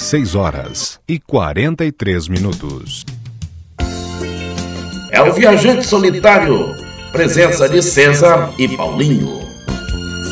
16h43. É o Viajante Solitário, presença de César e Paulinho.